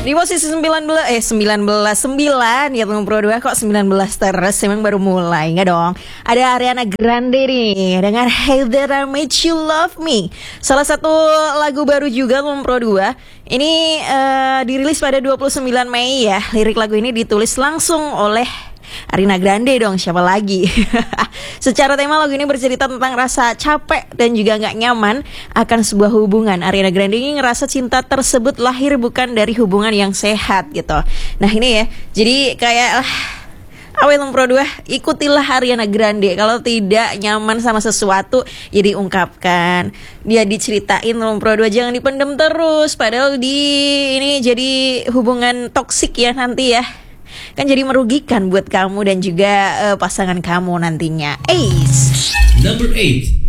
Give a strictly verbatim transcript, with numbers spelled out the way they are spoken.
Di posisi sembilan belas eh sembilan belas sembilan ya Teman Pro dua, kok sembilan belas terus, emang baru mulai enggak dong. Ada Ariana Grande nih dengan Hey There I Made You Love Me. Salah satu lagu baru juga Teman Pro dua. Ini uh, dirilis pada dua puluh sembilan Mei ya. Lirik lagu ini ditulis langsung oleh Ariana Grande dong, siapa lagi. Secara tema lagu ini bercerita tentang rasa capek dan juga gak nyaman akan sebuah hubungan. Ariana Grande ini ngerasa cinta tersebut lahir bukan dari hubungan yang sehat gitu. Nah ini ya, jadi kayak lah, awet Pro dua, ikutilah Ariana Grande. Kalau tidak nyaman sama sesuatu, ya diungkapkan, dia diceritain Pro dua, jangan dipendam terus. Padahal di ini jadi hubungan toksik ya nanti ya, kan jadi merugikan buat kamu dan juga uh, pasangan kamu nantinya. Ace Number eight.